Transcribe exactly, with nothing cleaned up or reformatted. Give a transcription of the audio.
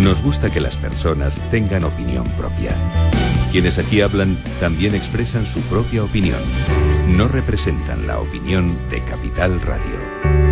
Nos gusta que las personas tengan opinión propia. Quienes aquí hablan también expresan su propia opinión. No representan la opinión de Capital Radio.